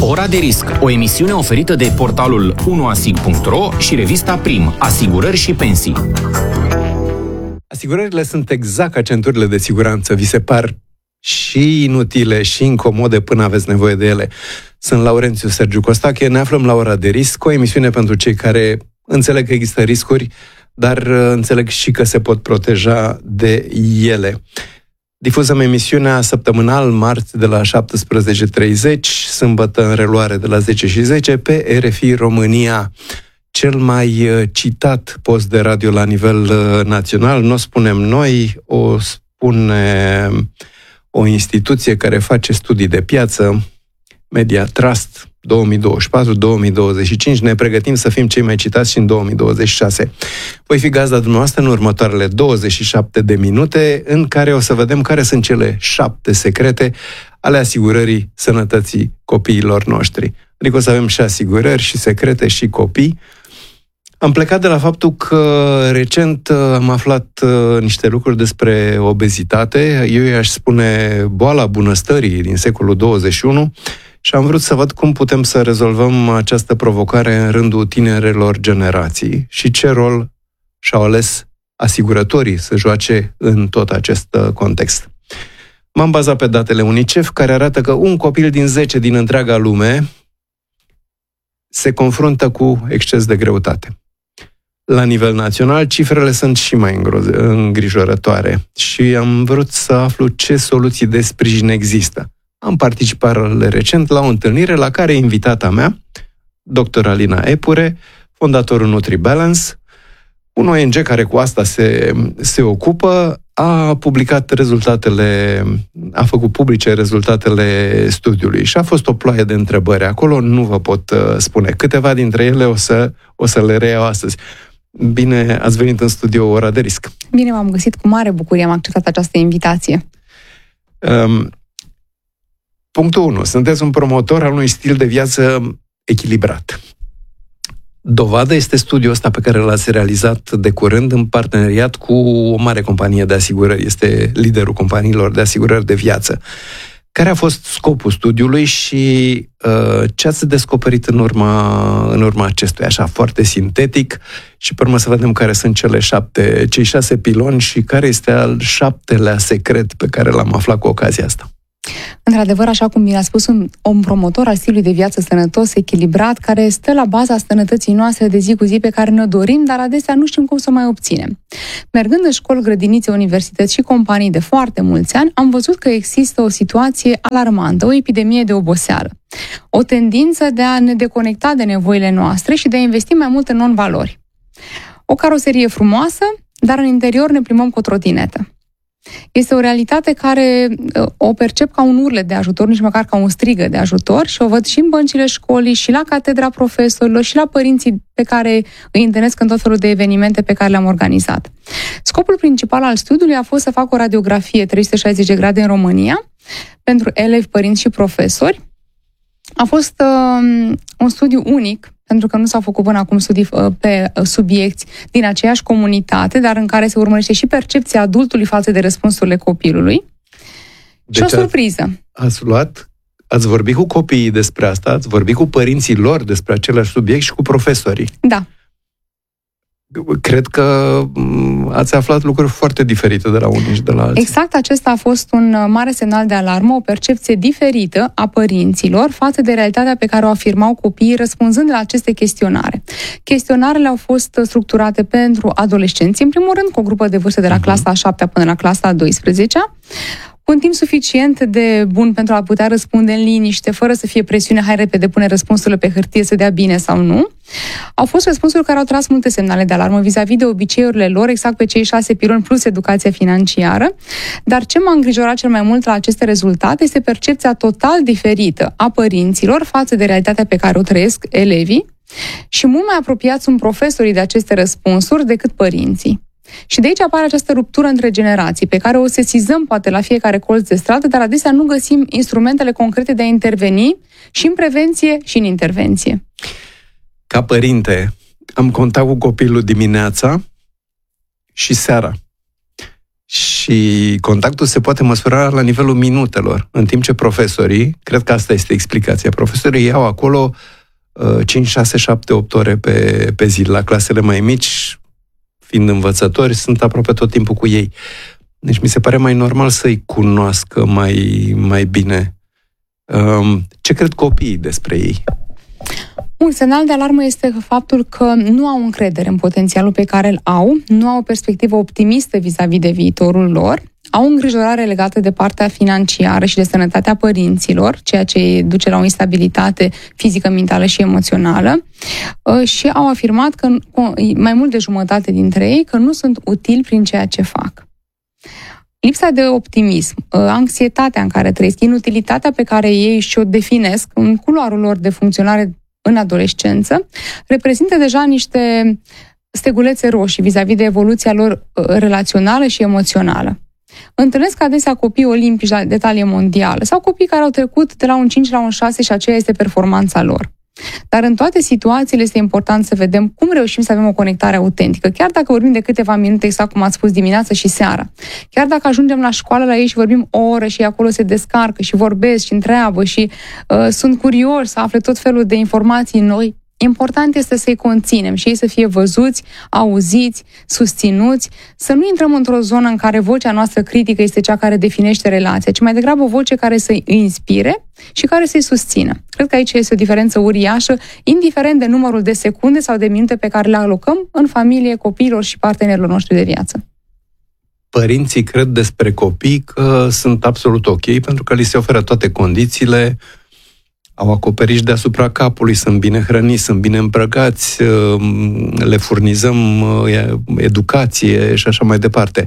Ora de risc, o emisiune oferită de portalul 1asig.ro și revista Prim, asigurări și pensii. Asigurările sunt exact ca centurile de siguranță. Vi se par și inutile și incomode până aveți nevoie de ele. Sunt Laurențiu Sergiu Costache, ne aflăm la Ora de risc, o emisiune pentru cei care înțeleg că există riscuri, dar înțeleg și că se pot proteja de ele. Difuzăm emisiunea săptămânal, marți de la 17:30, sâmbătă în reluare de la 10:10 pe RFI România. Cel mai citat post de radio la nivel național, nu o spunem noi, o spune o instituție care face studii de piață, Media Trust 2024-2025. Ne pregătim să fim cei mai citați și în 2026. Voi fi gazda dumneavoastră în următoarele 27 de minute, în care o să vedem care sunt cele 7 secrete ale asigurării sănătății copiilor noștri. Adică o să avem și asigurări, și secrete, și copii. Am plecat de la faptul că recent am aflat niște lucruri despre obezitate. Eu i-aș spune boala bunăstării din secolul 21 și am vrut să văd cum putem să rezolvăm această provocare în rândul tinerelor generații și ce rol și-au ales asigurătorii să joace în tot acest context. M-am bazat pe datele UNICEF, care arată că un copil din 10 din întreaga lume se confruntă cu exces de greutate. La nivel național, cifrele sunt și mai îngrijorătoare și am vrut să aflu ce soluții de sprijin există. Am participat recent la o întâlnire la care invitata mea, dr. Alina Epure, fondatorul NutriBalance, un ONG care cu asta se ocupă, a publicat a făcut publice rezultatele studiului și a fost o ploaie de întrebări acolo, nu vă pot spune. Câteva dintre ele o să le reiau astăzi. Bine ați venit în studio Ora de Risc. Bine v-am găsit, cu mare bucurie am acceptat această invitație. Punctul 1. Sunteți un promotor al unui stil de viață echilibrat. Dovadă este studiul ăsta pe care l-ați realizat de curând în parteneriat cu o mare companie de asigurări. Este liderul companiilor de asigurări de viață. Care a fost scopul studiului și ce ați descoperit în urma acestuia, așa foarte sintetic, și pe urmă să vedem care sunt cei 6 piloni și care este al 7-lea secret pe care l-am aflat cu ocazia asta. Într-adevăr, așa cum bine a spus, un promotor al stilului de viață sănătos, echilibrat, care stă la baza sănătății noastre de zi cu zi pe care ne dorim, dar adesea nu știm cum să o mai obținem. Mergând în școli, grădinițe, universități și companii de foarte mulți ani, am văzut că există o situație alarmantă, o epidemie de oboseală. O tendință de a ne deconecta de nevoile noastre și de a investi mai mult în non-valori. O caroserie frumoasă, dar în interior ne plimbăm cu o trotinetă. Este o realitate care o percep ca un urlet de ajutor, nici măcar ca un strigă de ajutor, și o văd și în băncile școlii, și la catedra profesorilor, și la părinții pe care îi întâlnesc în tot felul de evenimente pe care le-am organizat. Scopul principal al studiului a fost să fac o radiografie 360 de grade în România pentru elevi, părinți și profesori. A fost un studiu unic, pentru că nu s-au făcut până acum studii pe subiecti din aceeași comunitate, dar în care se urmărește și percepția adultului față de răspunsurile copilului. Deci și o surpriză. Ați vorbit cu copiii despre asta, ați vorbit cu părinții lor despre același subiect și cu profesorii. Da. Cred că ați aflat lucruri foarte diferite de la unii și de la alții. Exact, acesta a fost un mare semnal de alarmă, o percepție diferită a părinților față de realitatea pe care o afirmau copiii răspunzând la aceste chestionare. Chestionarele au fost structurate pentru adolescenți, în primul rând, cu o grupă de vârstă de la clasa a 7-a până la clasa a 12-a, cu un timp suficient de bun pentru a putea răspunde în liniște, fără să fie presiune, hai repede, pune răspunsurile pe hârtie să dea bine sau nu. Au fost răspunsuri care au tras multe semnale de alarmă vis-a-vis de obiceiurile lor, exact pe cei 6 piloni plus educația financiară. Dar ce m-a îngrijorat cel mai mult la aceste rezultate este percepția total diferită a părinților față de realitatea pe care o trăiesc elevii și mult mai apropiați sunt profesorii de aceste răspunsuri decât părinții. Și de aici apare această ruptură între generații, pe care o sesizăm poate la fiecare colț de stradă, dar adesea nu găsim instrumentele concrete de a interveni și în prevenție și în intervenție. Ca părinte, am contact cu copilul dimineața și seara. Și Și contactul se poate măsura la nivelul minutelor, în timp ce profesorii, cred că asta este explicația, profesorii iau acolo 5, 6, 7, 8 ore pe zi. La clasele mai mici, fiind învățători, sunt aproape tot timpul cu ei. Deci mi se pare mai normal să-i cunoască mai bine. Ce cred copiii despre ei? Un semnal de alarmă este faptul că nu au încredere în potențialul pe care îl au, nu au o perspectivă optimistă vis-a-vis de viitorul lor, au îngrijorare legată de partea financiară și de sănătatea părinților, ceea ce duce la o instabilitate fizică, mentală și emoțională, și au afirmat că mai mult de jumătate dintre ei că nu sunt utili prin ceea ce fac. Lipsa de optimism, anxietatea în care trăiesc, inutilitatea pe care ei și-o definesc în culoarul lor de funcționare în adolescență, reprezintă deja niște stegulețe roșii vis-a-vis de evoluția lor relațională și emoțională. Întâlnesc adesea copii olimpici de talie mondială sau copii care au trecut de la un 5 la un 6 și aceea este performanța lor. Dar în toate situațiile este important să vedem cum reușim să avem o conectare autentică, chiar dacă vorbim de câteva minute, exact cum ați spus, dimineața și seara. Chiar dacă ajungem la școală la ei și vorbim o oră și acolo se descarcă și vorbesc și întreabă și sunt curioși să afle tot felul de informații noi, important este să-i conținem și ei să fie văzuți, auziți, susținuți, să nu intrăm într-o zonă în care vocea noastră critică este cea care definește relația, ci mai degrabă o voce care să-i inspire și care să-i susțină. Cred că aici este o diferență uriașă, indiferent de numărul de secunde sau de minute pe care le alocăm în familie, copiilor și partenerilor noștri de viață. Părinții cred despre copii că sunt absolut ok, pentru că li se oferă toate condițiile, au acoperiș deasupra capului, sunt bine hrăniți, sunt bine îmbrăcați, le furnizăm educație și așa mai departe.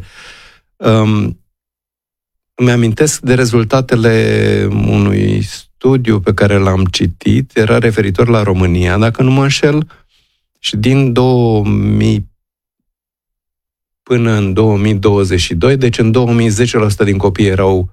Îmi amintesc de rezultatele unui studiu pe care l-am citit, era referitor la România, dacă nu mă înșel, și din 2000 până în 2022, deci în 2010% din copii erau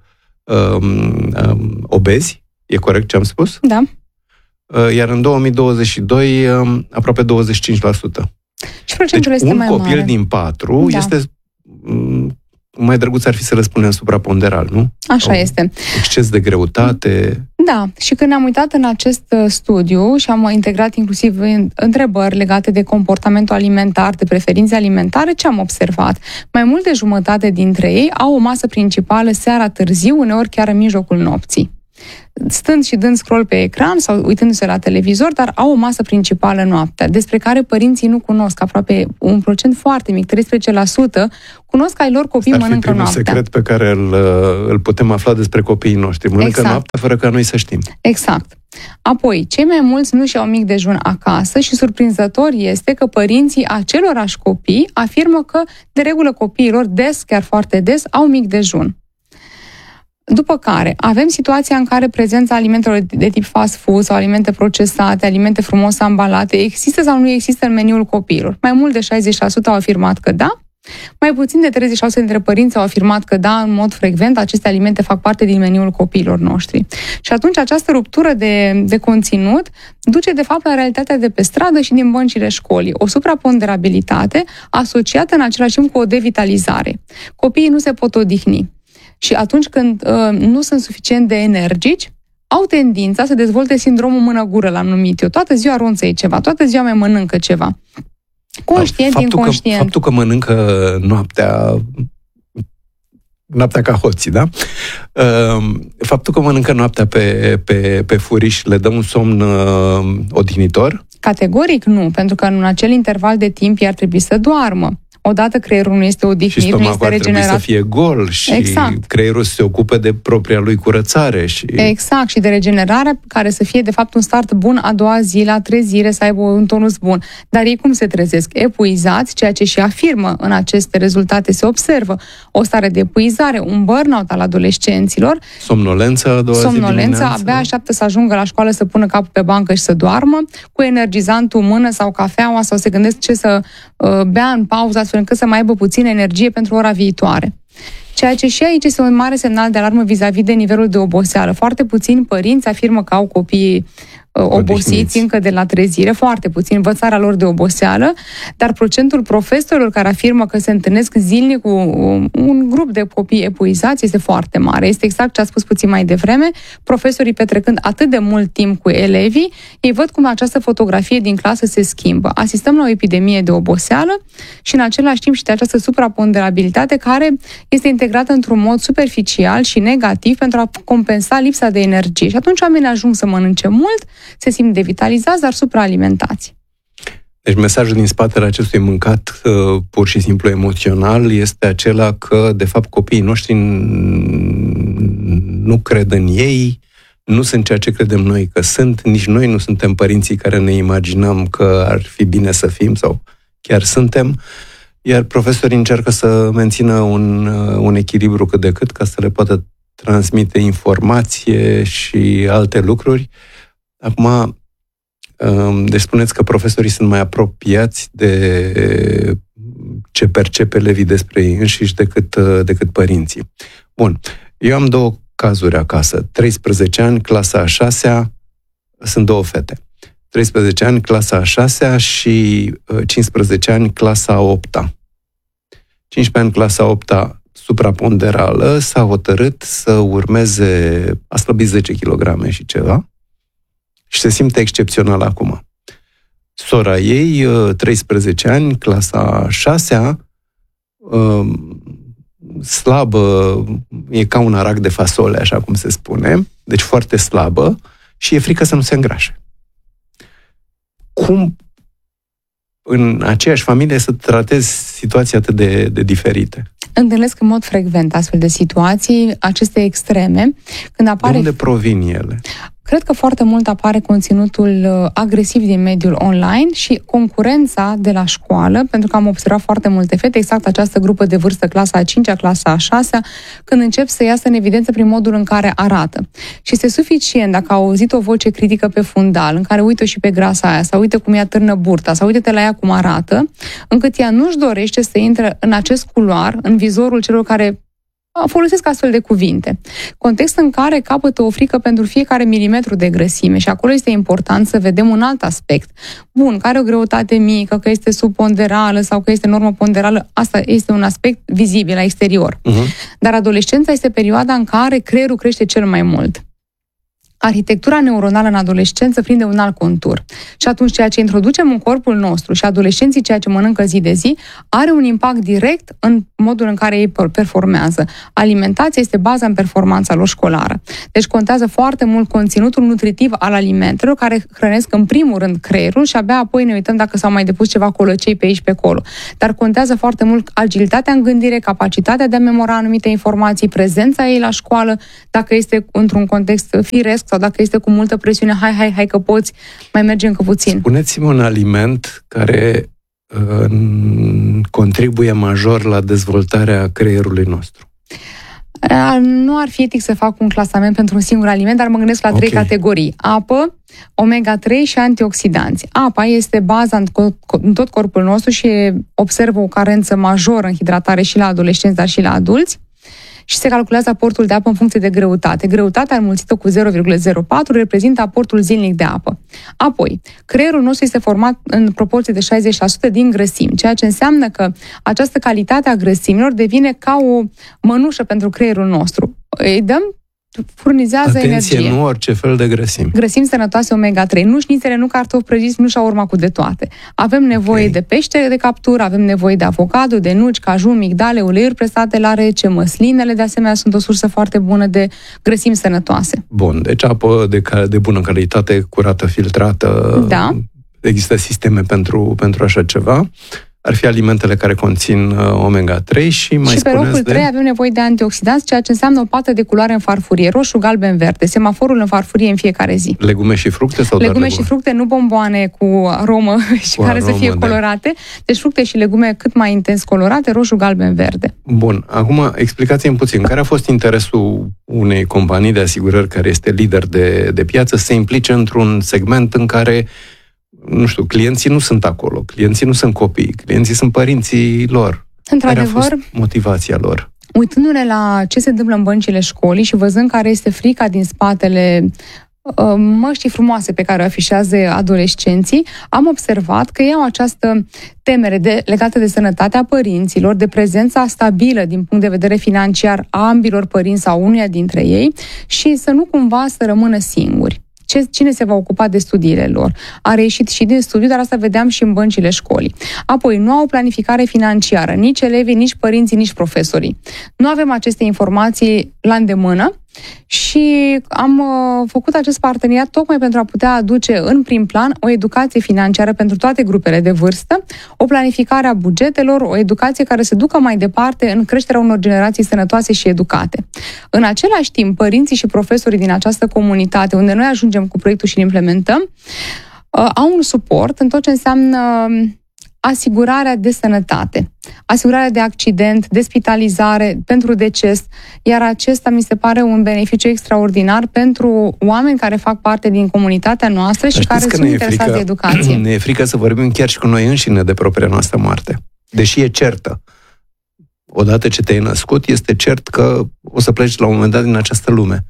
obezi. E corect ce am spus? Da. Iar în 2022, aproape 25%. Și procentul deci este mai mare. Un copil din 4 este... Mai drăguț ar fi să le spunem supraponderal, nu? Așa este. Exces de greutate. Da, și când ne-am uitat în acest studiu și am integrat inclusiv întrebări legate de comportamentul alimentar, de preferințe alimentare, ce am observat? Mai mult de jumătate dintre ei au o masă principală seara târziu, uneori chiar în mijlocul nopții. Stând și dând scroll pe ecran sau uitându-se la televizor, dar au o masă principală noaptea, despre care părinții nu cunosc, aproape un procent foarte mic, 13%, cunosc că ai lor copii mănâncă noaptea. Asta ar fi primul secret pe care îl putem afla despre copiii noștri. Mănâncă noaptea fără ca noi să știm. Exact. Apoi, cei mai mulți nu și-au mic dejun acasă și surprinzător este că părinții acelorași copii afirmă că, de regulă, copiilor des, chiar foarte des, au mic dejun. După care avem situația în care prezența alimentelor de tip fast food sau alimente procesate, alimente frumos ambalate, există sau nu există în meniul copiilor. Mai mult de 60% au afirmat că da, mai puțin de 36% dintre părinți au afirmat că da, în mod frecvent, aceste alimente fac parte din meniul copiilor noștri. Și atunci această ruptură de conținut duce de fapt la realitatea de pe stradă și din băncile școlii. O supraponderabilitate asociată în același timp cu o devitalizare. Copiii nu se pot odihni. Și atunci când nu sunt suficient de energici, au tendința să dezvolte sindromul mână-gură, l-am numit eu. Toată ziua ronță ceva, toată ziua mai mănâncă ceva. Conștient, inconștient. Faptul că mănâncă noaptea ca hoții, da? Faptul că mănâncă noaptea pe furiș le dă un somn odihnitor? Categoric nu, pentru că în acel interval de timp ar trebui să doarmă. Odată creierul nu este odihnit, nu este regenerat. Să fie gol și creierul să se ocupe de propria lui curățare. Exact, și de regenerare care să fie de fapt un start bun a doua zi, la trezire, să aibă un tonus bun. Dar ei cum se trezesc? Epuizați, ceea ce și afirmă în aceste rezultate se observă. O stare de epuizare, un burnout al adolescenților. Somnolență a doua zi dimineața. Abia așteaptă să ajungă la școală să pună capul pe bancă și să doarmă, cu energizantul în mână sau cafeaua sau se gândesc ce să bea în pauză, astfel încât să mai aibă puțină energie pentru ora viitoare. Ceea ce și aici este un mare semnal de alarmă vis-a-vis de nivelul de oboseală. Foarte puțini părinți afirmă că au copii obosiți încă de la trezire, foarte puțin, învățarea lor de oboseală, dar procentul profesorilor care afirmă că se întâlnesc zilnic cu un grup de copii epuizați este foarte mare. Este exact ce a spus puțin mai devreme. Profesorii petrecând atât de mult timp cu elevii, ei văd cum această fotografie din clasă se schimbă. Asistăm la o epidemie de oboseală și în același timp și de această supraponderabilitate care este integrată într-un mod superficial și negativ pentru a compensa lipsa de energie. Și atunci oamenii ajung să mănânce mult, se simt devitalizați, dar supraalimentați. Deci mesajul din spatele acestui mâncat pur și simplu emoțional este acela că, de fapt, copiii noștri nu cred în ei, nu sunt ceea ce credem noi că sunt, nici noi nu suntem părinții care ne imaginăm că ar fi bine să fim sau chiar suntem, iar profesorii încearcă să mențină un echilibru cât de cât ca să le poată transmite informație și alte lucruri. Acum, deci spuneți că profesorii sunt mai apropiați de ce percep elevii despre ei înșiși decât părinții. Bun, eu am 2 cazuri acasă. 13 ani, clasa a 6-a, sunt 2 fete. 13 ani, clasa a 6-a și 15 ani, clasa a 8-a. 15 ani, clasa a 8-a, supraponderală, s-a hotărât să urmeze, a slăbit 10 kg și ceva, și se simte excepțional acum. Sora ei, 13 ani, clasa a 6-a, slabă, e ca un arac de fasole, așa cum se spune, deci foarte slabă și e frică să nu se îngrașe. Cum în aceeași familie să tratezi situații atât de diferite? Întâlnesc în mod frecvent astfel de situații, aceste extreme, când apare... De unde provin ele? Cred că foarte mult apare conținutul agresiv din mediul online și concurența de la școală, pentru că am observat foarte multe fete, exact această grupă de vârstă, clasa a 5-a, clasa a 6-a, când încep să iasă în evidență prin modul în care arată. Și este suficient dacă au auzit o voce critică pe fundal, în care uită și pe grasa aia, sau uite cum ea târnă burta, sau uite-te la ea cum arată, încât ea nu-și dorește să intre în acest culoar, în vizorul celor care folosesc astfel de cuvinte. Context în care capătă o frică pentru fiecare milimetru de grăsime și acolo este important să vedem un alt aspect. Bun, că are o greutate mică, că este subponderală sau că este normoponderală, asta este un aspect vizibil la exterior. Dar adolescența este perioada în care creierul crește cel mai mult. Arhitectura neuronală în adolescență prinde un alt contur. Și atunci ceea ce introducem în corpul nostru și adolescenții ceea ce mănâncă zi de zi are un impact direct în modul în care ei performează. Alimentația este baza în performanța lor școlară. Deci contează foarte mult conținutul nutritiv al alimentelor care hrănesc în primul rând creierul și abia apoi ne uităm dacă s-au mai depus ceva colăcei pe aici pe acolo. Dar contează foarte mult agilitatea în gândire, capacitatea de a memora anumite informații, prezența ei la școală, dacă este într-un context firesc sau dacă este cu multă presiune, hai că poți, mai merge încă puțin. Spuneți-mi un aliment care contribuie major la dezvoltarea creierului nostru. Nu ar fi etic să fac un clasament pentru un singur aliment, dar mă gândesc la 3 categorii. Apă, omega-3 și antioxidanți. Apa este baza în tot corpul nostru și observă o carență majoră în hidratare și la adolescenți, dar și la adulți. Și se calculează aportul de apă în funcție de greutate. Greutatea înmulțită cu 0,04 reprezintă aportul zilnic de apă. Apoi, creierul nostru este format în proporție de 60% din grăsimi, ceea ce înseamnă că această calitate a grăsimilor devine ca o mănușă pentru creierul nostru. Îi dăm, furnizează energie. Nu orice fel de grăsimi. Grăsimi sănătoase omega-3, nu șnițele, nu cartofi prăjiți, nu șaurma cu de toate. Avem nevoie de pește de captură, avem nevoie de avocado, de nuci, caju, migdale, uleiuri presate la rece, măslinele de asemenea sunt o sursă foarte bună de grăsimi sănătoase. Bun, deci apă de bună calitate, curată, filtrată. Da. Există sisteme pentru așa ceva. Ar fi alimentele care conțin omega-3 și mai și pe locul 3 avem nevoie de antioxidanți, ceea ce înseamnă o pată de culoare în farfurie, roșu, galben, verde, semaforul în farfurie în fiecare zi. Legume și fructe sau legume și fructe, nu bomboane cu aromă și care să fie colorate. Deci fructe și legume cât mai intens colorate, roșu, galben, verde. Bun, acum explicați-mi puțin, care a fost interesul unei companii de asigurări care este lider de piață să se implice într-un segment în care nu știu, clienții nu sunt acolo, clienții nu sunt copii, clienții sunt părinții lor. Într-adevăr, care a fost motivația lor? Uitându-ne la ce se întâmplă în băncile școlii și văzând care este frica din spatele măștii frumoase pe care o afișează adolescenții, am observat că ei au această temere legată de sănătatea părinților, de prezența stabilă din punct de vedere financiar a ambilor părinți sau unuia dintre ei și să nu cumva să rămână singuri. Cine se va ocupa de studiile lor? A reieșit și din studiu, dar asta vedeam și în băncile școlii. Apoi, nu au planificare financiară, nici elevii, nici părinții, nici profesorii. Nu avem aceste informații la îndemână și am făcut acest parteneriat tocmai pentru a putea aduce în prim plan o educație financiară pentru toate grupele de vârstă, o planificare a bugetelor, o educație care să ducă mai departe în creșterea unor generații sănătoase și educate. În același timp, părinții și profesorii din această comunitate, unde noi ajungem cu proiectul și îl implementăm, au un suport în tot ce înseamnă asigurarea de sănătate, asigurarea de accident, de spitalizare pentru deces, iar acesta mi se pare un beneficiu extraordinar pentru oameni care fac parte din comunitatea noastră și care sunt interesați de educație. Ne e frică să vorbim chiar și cu noi înșine de propria noastră moarte, deși e certă. Odată ce te-ai născut, este cert că o să pleci la un moment dat din această lume.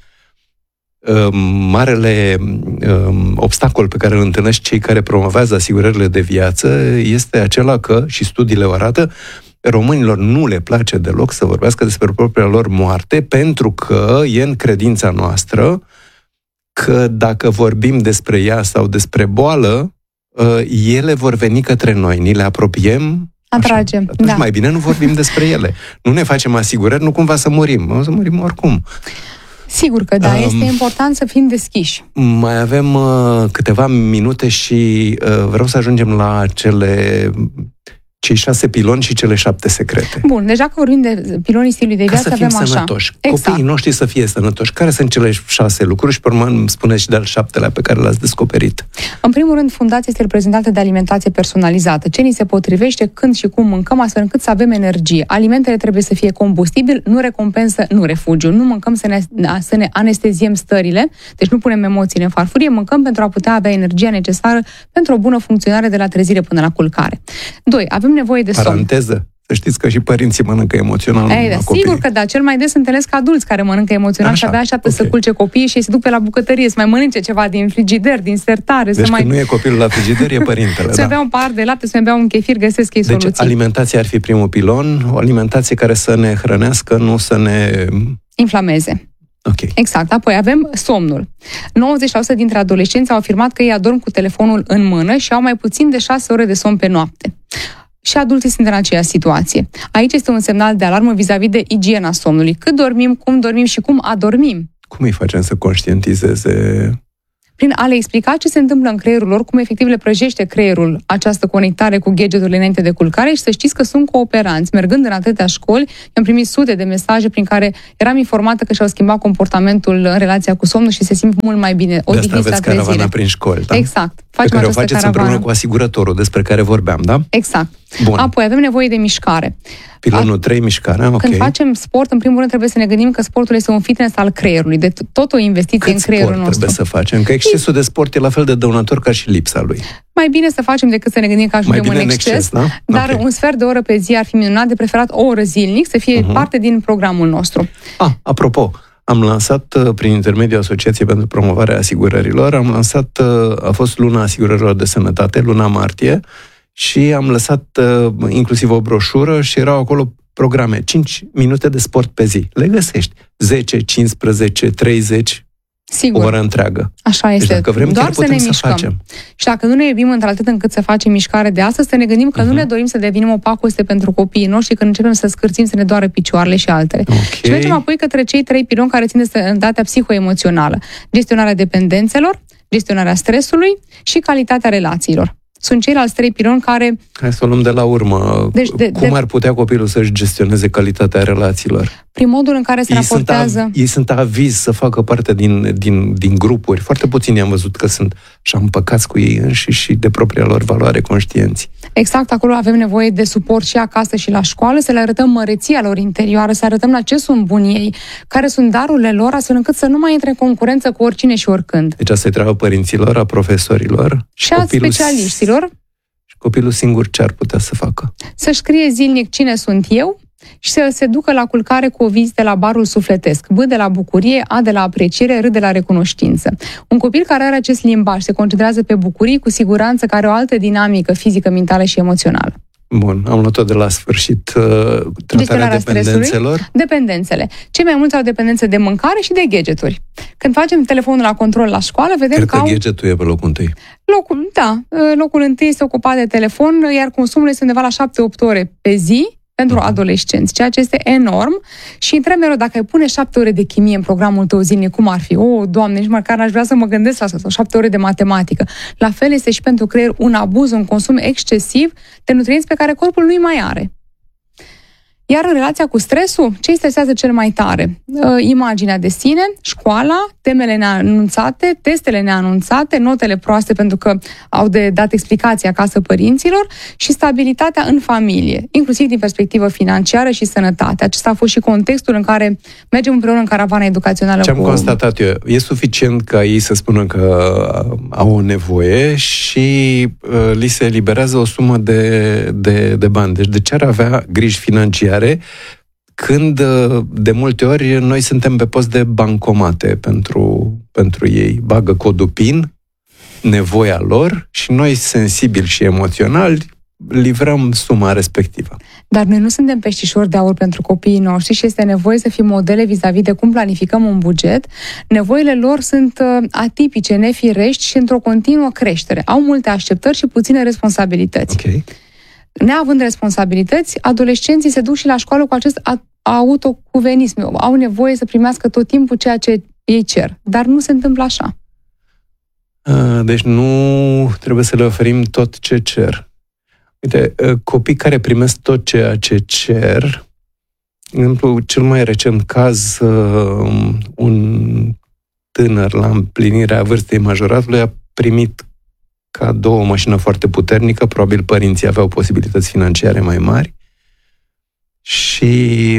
Marele obstacol pe care îl întâlnesc cei care promovează asigurările de viață este acela că, și studiile o arată, românilor nu le place deloc să vorbească despre propria lor moarte, pentru că e în credința noastră că dacă vorbim despre ea sau despre boală, ele vor veni către noi, ni le apropiem. Atragem, atunci mai bine nu vorbim despre ele. Nu ne facem asigurări, nu cumva să murim. O să murim oricum. Sigur că da, este important să fim deschiși. Mai avem câteva minute și vreau să ajungem la cei 6 piloni și cele 7 secrete. Bun, deja că vorbim de pilonii stilului de viață, avem așa. Sănătoși. Exact. Copiii noștri să fie sănătoși. Care sunt cele 6 lucruri? Și pe urmă îmi spuneți și de-al 7-lea pe care l-ați descoperit. În primul rând, fundația este reprezentată de alimentație personalizată. Ce ni se potrivește, când și cum mâncăm, astfel încât să avem energie. Alimentele trebuie să fie combustibil, nu recompensă, nu refugiu. Nu mâncăm să ne anesteziem stările, deci nu punem emoțiile în farfurie, mâncăm pentru a putea avea energia necesară pentru o bună funcționare de la trezire până la culcare. 2. Avem nevoie de somn. Să știți că și părinții mănâncă emoțional. Sigur că da, cel mai des întâlnesc adulți care mănâncă emoțional. Așa, și abia așteaptă să culce copiii și se duc pe la bucătărie, să mai mănânce ceva din frigider, din sertare. Deci când nu e copilul la frigider, e părintele. Să bea un pahar de lapte, să mai bea un chefir, găsesc ei soluții. Deci alimentația ar fi primul pilon, o alimentație care să ne hrănească, nu să ne inflameze. Okay. Exact. Apoi avem somnul. 90% dintre adolescenți au afirmat că ei adorm cu telefonul în mână și au mai puțin de 6 ore de somn pe noapte. Și adulții sunt în aceeași situație. Aici este un semnal de alarmă vis-a-vis de igiena somnului. Cât dormim, cum dormim și cum adormim. Cum îi facem să conștientizeze? Prin a le explica ce se întâmplă în creierul lor, cum efectiv le prăjește creierul această conectare cu gadgeturile înainte de culcare și să știți că sunt cooperanți. Mergând în atâtea școli, am primit sute de mesaje prin care eram informată că și-au schimbat comportamentul în relația cu somnul și se simt mult mai bine. De asta aveți caravana prin școli, da? Exact. Pe care o faceți împreună cu asigurătorul despre care vorbeam, da? Exact. Bun. Apoi avem nevoie de mișcare. Pilonul 3, mișcarea, ok. Când facem sport, în primul rând trebuie să ne gândim că sportul este un fitness al creierului, de tot o investiție în creierul nostru. Cât sport trebuie să facem? Că excesul de sport e la fel de dăunător ca și lipsa lui. Mai bine să facem decât să ne gândim că ajungem în exces, da? Dar un sfert de oră pe zi ar fi minunat, de preferat o oră zilnic, să fie parte din programul nostru. Apropo, am lansat, prin intermediul Asociației pentru Promovarea Asigurărilor, a fost luna asigurărilor de sănătate, luna martie, și am lăsat inclusiv o broșură și erau acolo programe, 5 minute de sport pe zi. Le găsești. 10, 15, 30, sigur. O oră întreagă. Așa este. Deci dacă vrem, doar chiar putem să facem. Și dacă nu ne iubim într-atât încât să facem mișcare de astăzi, să ne gândim că nu ne dorim să devenim o pacoste pentru copiii noștri când începem să scârțim, să ne doară picioarele și altele. Okay. Și mergem apoi către cei 3 piloni care țin de sănătatea psihoemoțională. Gestionarea dependențelor, gestionarea stresului și calitatea relațiilor. Sunt ceilalți 3 piloni care... Hai să o luăm de la urmă. Deci, cum ar putea copilul să-și gestioneze calitatea relațiilor? Prin modul în care se raportează... Ei sunt avizi să facă parte din grupuri. Foarte puțini am văzut că sunt și împăcați cu ei înșiși și de propria lor valoare conștienți. Exact, acolo avem nevoie de suport și acasă și la școală, să le arătăm măreția lor interioară, să arătăm la ce sunt buni ei, care sunt darurile lor, astfel încât să nu mai intre în concurență cu oricine și oricând. Deci asta e treaba părinților, a profesorilor și a specialiștilor. Și copilul singur ce ar putea să facă? Să-și scrie zilnic cine sunt eu, și să se ducă la culcare cu o vizită la barul sufletesc. B de la bucurie, A de la apreciere, R de la recunoștință. Un copil care are acest limbaj, se concentrează pe bucurii, cu siguranță că are o altă dinamică fizică, mentală și emoțională. Bun, am luat-o de la sfârșit. Tratarea dependențelor. Dependențele. Cei mai mulți au dependență de mâncare și de gadgeturi. Când facem telefonul la control la școală, vedem Cred că gadgetul e pe locul întâi. Locul întâi este ocupat de telefon, iar consumul este undeva la 7-8 ore pe zi pentru adolescenți, ceea ce este enorm. Și întreb mereu, dacă ai pune 7 ore de chimie în programul tău zilnic, cum ar fi? Doamne, nici măcar n-aș vrea să mă gândesc la asta, sau 7 ore de matematică. La fel este și pentru creier un abuz, un consum excesiv de nutrienți pe care corpul nu-i mai are. Iar în relația cu stresul, ce îi stresează cel mai tare? Imaginea de sine, școala, temele neanunțate, testele neanunțate, notele proaste pentru că au de dat explicații acasă părinților și stabilitatea în familie, inclusiv din perspectivă financiară și sănătate. Acesta a fost și contextul în care mergem împreună în caravana educațională. Ce am constatat eu, e suficient ca ei să spună că au o nevoie și li se eliberează o sumă de bani. Deci de ce ar avea griji financiare când de multe ori noi suntem pe post de bancomate pentru ei. Bagă codul PIN, nevoia lor și noi, sensibili și emoționali, livrăm suma respectivă. Dar noi nu suntem peștișori de aur pentru copiii noștri și este nevoie să fim modele vis-a-vis de cum planificăm un buget. Nevoile lor sunt atipice, nefirești și într-o continuă creștere. Au multe așteptări și puține responsabilități. Okay. Neavând responsabilități, adolescenții se duc și la școală cu acest autocuvenism. Au nevoie să primească tot timpul ceea ce ei cer. Dar nu se întâmplă așa. Deci nu trebuie să le oferim tot ce cer. Uite, copii care primesc tot ceea ce cer, de exemplu, cel mai recent caz, un tânăr la împlinirea vârstei majoratului a primit cadou o mașină foarte puternică, probabil părinții aveau posibilități financiare mai mari și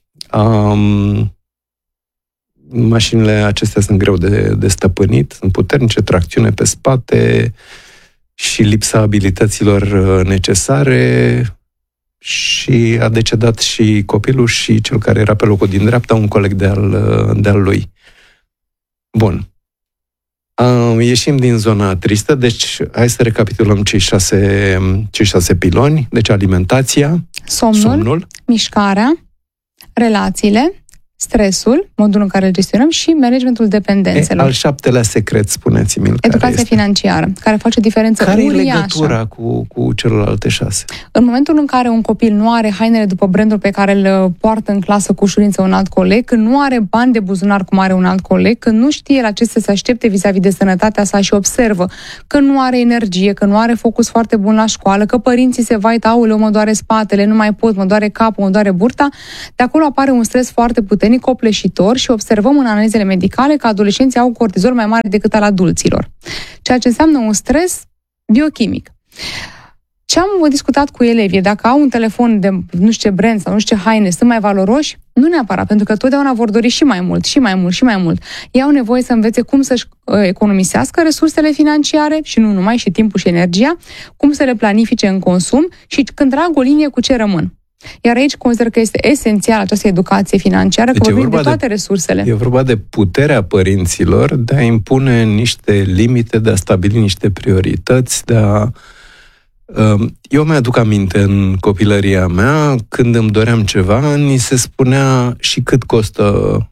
mașinile acestea sunt greu de stăpânit, sunt puternice, tracțiune pe spate și lipsa abilităților necesare și a decedat și copilul și cel care era pe locul din dreapta, un coleg de-al lui. Bun. Ieșim din zona tristă, deci hai să recapitulăm cei șase piloni, deci alimentația, somnul, mișcarea, relațiile, stresul, modul în care îl gestionăm și managementul dependențelor. Al 7-lea secret, spuneți-mi. Educația financiară, care face diferență uriașă. Care e legătura cu celelalte 6? În momentul în care un copil nu are hainele după brandul pe care îl poartă în clasă cu ușurință un alt coleg, când nu are bani de buzunar cum are un alt coleg, când nu știe la ce să se aștepte vis-a-vis de sănătatea sa și observă că nu are energie, că nu are focus foarte bun la școală, că părinții se vaită, aoleu, mă doare spatele, nu mai pot, mă doare capul, mă doare burta, de acolo apare un stres foarte puternic, copleșitor și observăm în analizele medicale că adolescenții au cortizol mai mare decât al adulților. Ceea ce înseamnă un stres biochimic. Ce am discutat cu elevii, dacă au un telefon de nu știu ce brand sau nu știu ce haine, sunt mai valoroși? Nu neapărat, pentru că totdeauna vor dori și mai mult, și mai mult, și mai mult. Ei au nevoie să învețe cum să-și economisească resursele financiare și nu numai, și timpul și energia, cum să le planifice în consum și când trag o linie cu ce rămân. Iar aici consider că este esențială această educație financiară, că vorbim de toate resursele. E vorba de puterea părinților de a impune niște limite, de a stabili niște priorități, de a... Eu mi-aduc aminte în copilăria mea, când îmi doream ceva, ni se spunea și cât costă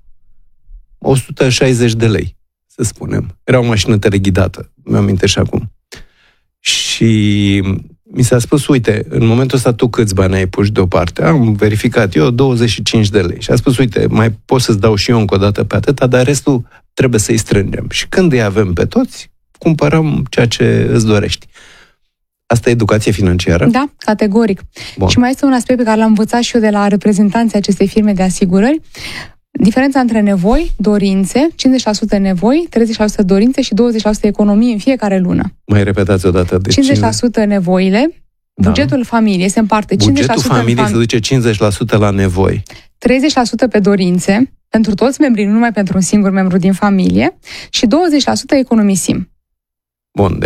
160 de lei, să spunem. Era o mașină teleghidată, mi-aminte și acum. Și mi s-a spus, uite, în momentul ăsta tu câți bani ai pus deoparte? Am verificat eu 25 de lei. Și a spus, uite, mai pot să-ți dau și eu încă o dată pe atâta, dar restul trebuie să-i strângem. Și când îi avem pe toți, cumpărăm ceea ce îți dorești. Asta e educație financiară? Da, categoric. Bun. Și mai este un aspect pe care l-am învățat și eu de la reprezentanții acestei firme de asigurări. Diferența între nevoi, dorințe, 50% nevoi, 30% dorințe și 20% economie în fiecare lună. Mai repetați o dată. 50% nevoile, bugetul familiei se împarte 50% bugetul familiei se duce 50% la nevoi. 30% pe dorințe, pentru toți membrii, nu numai pentru un singur membru din familie, și 20% economisim. Bun, deci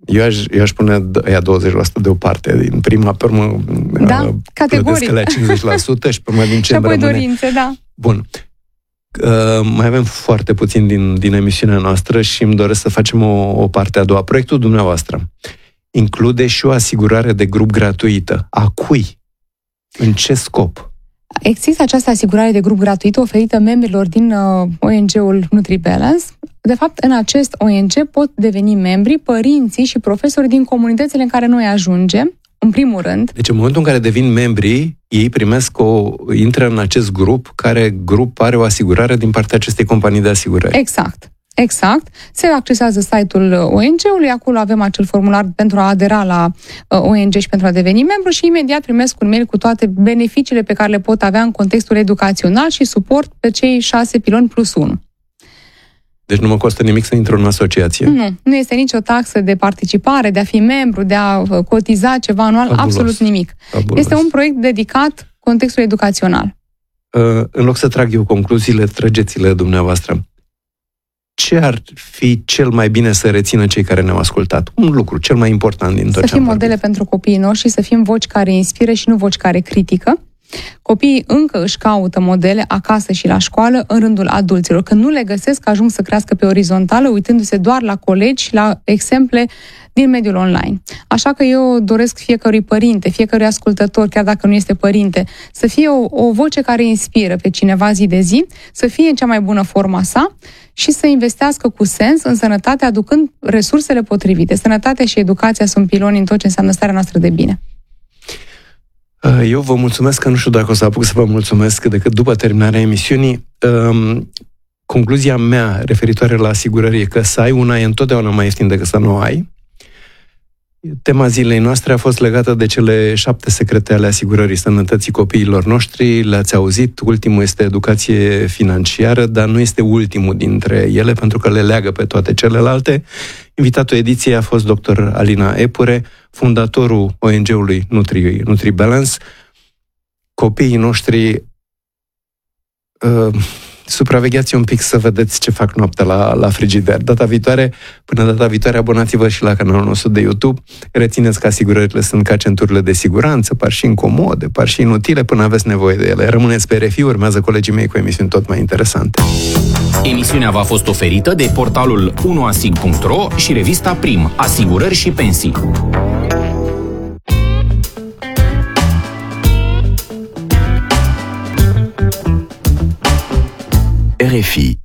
Eu aș pune ea 20% deoparte. Din prima, pe urmă, categoric. La 50% și pe urmă din ce și apoi rămâne. dorințe, da. Bun. Mai avem foarte puțin din emisiunea noastră și îmi doresc să facem o parte a doua. Proiectul dumneavoastră include și o asigurare de grup gratuită. A cui? În ce scop? Există această asigurare de grup gratuită oferită membrilor din ONG-ul NutriBalance. De fapt, în acest ONG pot deveni membri părinții și profesori din comunitățile în care noi ajungem, în primul rând. Deci în momentul în care devin membri, ei intră în acest grup, care grup are o asigurare din partea acestei companii de asigurări. Exact. Se accesează site-ul ONG-ului, acolo avem acel formular pentru a adera la ONG și pentru a deveni membru și imediat primesc un mail cu toate beneficiile pe care le pot avea în contextul educațional și suport pe cei 6 piloni plus 1. Deci nu mă costă nimic să intru în asociație? Nu este nicio taxă de participare, de a fi membru, de a cotiza ceva anual, absolut nimic. Fabulos. Este un proiect dedicat contextului educațional. În loc să trag eu concluziile, trăgeți-le dumneavoastră. Ce ar fi cel mai bine să rețină cei care ne-au ascultat? Un lucru cel mai important din tot ce am vorbit. Să fim modele pentru copiii noștri, să fim voci care inspiră și nu voci care critică. Copiii încă își caută modele acasă și la școală, în rândul adulților. Când nu le găsesc, ajung să crească pe orizontală, uitându-se doar la colegi și la exemple din mediul online. Așa că eu doresc fiecărui părinte, fiecărui ascultător, chiar dacă nu este părinte, să fie o voce care inspiră pe cineva zi de zi, să fie în cea mai bună forma sa și să investească cu sens în sănătate, aducând resursele potrivite. Sănătatea și educația sunt piloni în tot ce înseamnă starea noastră de bine. Eu vă mulțumesc, că nu știu dacă o să apuc să vă mulțumesc decât după terminarea emisiunii. Concluzia mea referitoare la asigurări e că să ai una e întotdeauna mai ieftin decât să nu o ai. Tema zilei noastre a fost legată de cele 7 secrete ale asigurării sănătății copiilor noștri. Le-ați auzit, ultimul este educație financiară, dar nu este ultimul dintre ele, pentru că le leagă pe toate celelalte. Invitatul ediției a fost dr. Alina Epure, fondatorul ONG-ului NutriBalance. Copiii noștri, supravegheați un pic să vedeți ce fac noaptea la frigider. Până data viitoare, abonați-vă și la canalul nostru de YouTube. Rețineți că asigurările sunt ca centurile de siguranță, par și incomode, par și inutile până aveți nevoie de ele. Rămâneți pe RFI, urmează colegii mei cu emisiuni tot mai interesante. Emisiunea v-a fost oferită de portalul 1asig.ro și revista Prim, asigurări și pensii. RFI